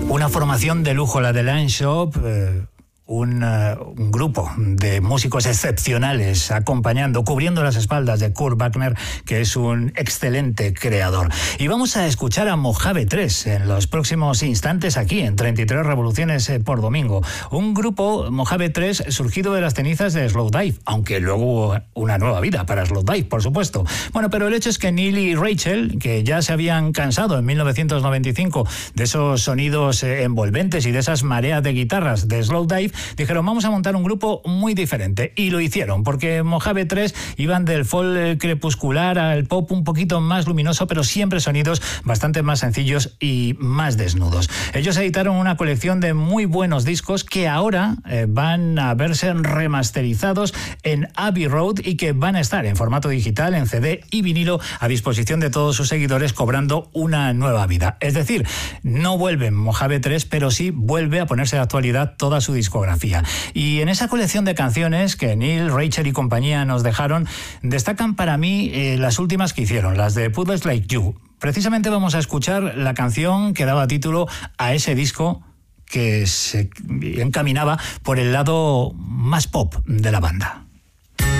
Una formación de lujo, la de Line Shop, un grupo de músicos excepcionales acompañando, cubriendo las espaldas de Kurt Wagner, que es un excelente creador. Y vamos a escuchar a Mojave 3 en los próximos instantes aquí en 33 Revoluciones por Domingo. Un grupo, Mojave 3, surgido de las cenizas de Slowdive, aunque luego hubo una nueva vida para Slowdive, por supuesto. Bueno, pero el hecho es que Neil y Rachel, que ya se habían cansado en 1995 de esos sonidos envolventes y de esas mareas de guitarras de Slowdive, dijeron, vamos a montar un grupo muy diferente. Y lo hicieron, porque Mojave 3 iban del folk crepuscular al pop un poquito más luminoso, pero siempre sonidos bastante más sencillos y más desnudos. Ellos editaron una colección de muy buenos discos que ahora van a verse remasterizados en Abbey Road y que van a estar en formato digital, en CD y vinilo, a disposición de todos sus seguidores, cobrando una nueva vida. Es decir, no vuelve Mojave 3, pero sí vuelve a ponerse de actualidad toda su discografía. Y en esa colección de canciones que Neil, Rachel y compañía nos dejaron, destacan para mí las últimas que hicieron, las de Puddles Like You. Precisamente vamos a escuchar la canción que daba título a ese disco, que se encaminaba por el lado más pop de la banda.